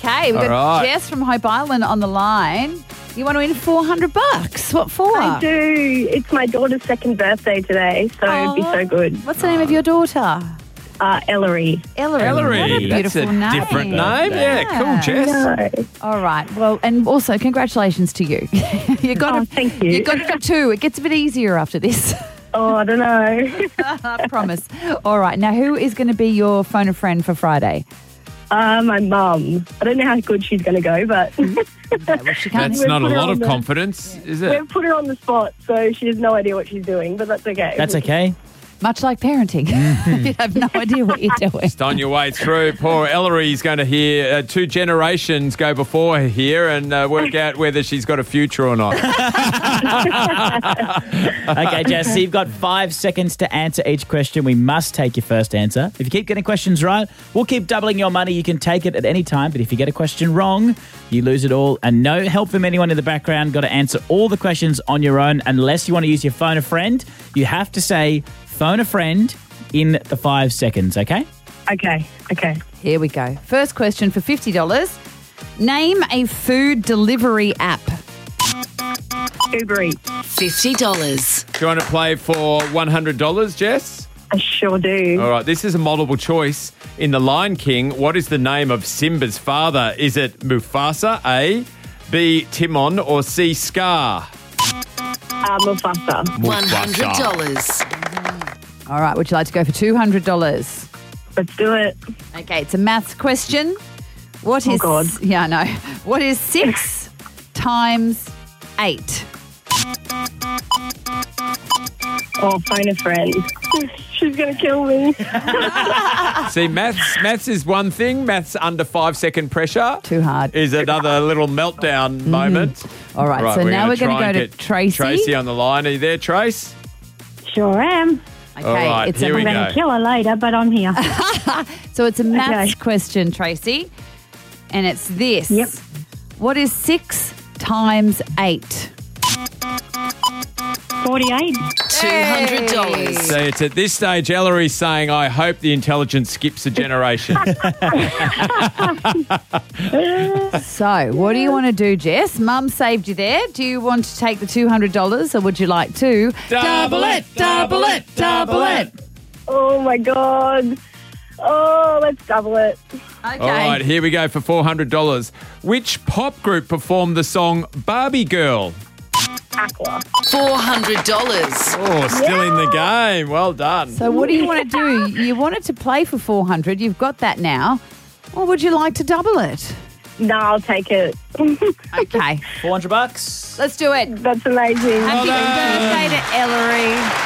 Okay, we've got right. Jess from Hope Island on the line. You want to win $400? What for? I do. It's my daughter's second birthday today, so it'd be so good. What's the name of your daughter? Ellery. Ellery. What a beautiful That's a name. different name. Yeah, cool, Jess. No. All right. Well, and also congratulations to you. Thank you. You got it for 2. It gets a bit easier after this. Oh, I don't know. I promise. All right. Now, who is going to be your phone a friend for Friday? My mum. I don't know how good she's going to go, but Well, she can't. That's not a put her lot on of the- confidence, is it? we've put her on the spot, so she has no idea what she's doing, but that's okay. That's okay. Much like parenting. You have no idea what you're doing. Just on your way through. Poor Ellery's going to hear 2 generations go before her here and work out whether she's got a future or not. Okay, Jess, so you've got 5 seconds to answer each question. We must take your first answer. If you keep getting questions right, we'll keep doubling your money. You can take it at any time, but if you get a question wrong, you lose it all. And no help from anyone in the background. Got to answer all the questions on your own. Unless you want to use your phone a friend, you have to say phone a friend in the 5 seconds, okay? Okay. Here we go. First question for $50. Name a food delivery app. Uber Eats. $50. Do you want to play for $100, Jess? I sure do. All right, this is a multiple choice. In The Lion King, what is the name of Simba's father? Is it Mufasa, A, B, Timon, or C, Scar? Mufasa. $100. All right. Would you like to go for $200? Let's do it. Okay. It's a maths question. What is... God. Yeah, I know. What is 6 times 8? Oh, phone a friend. She's going to kill me. See, maths is one thing. Maths under 5-second pressure Too hard. is another little meltdown moment. All right. So now we're going to go to Tracy. Tracy on the line. Are you there, Trace? Sure am. Okay. All right, it's here we I'm go. going to kill her later, but I'm here. So it's a maths Okay. question, Tracy. And it's this. Yep. What is 6 times 8? 48. $200. So it's at this stage, Ellery's saying, I hope the intelligence skips a generation. So what do you want to do, Jess? Mum saved you there. Do you want to take the $200 or would you like to Double it, double it, double it. Oh, my God. Oh, let's double it. Okay. All right, here we go for $400. Which pop group performed the song Barbie Girl? Aqua. $400. Oh, still in the game. Well done. So what do you want to do? You wanted to play for $400. You've got that now. Or would you like to double it? No, I'll take it. Okay. $400. Let's do it. That's amazing. Happy birthday to Ellery.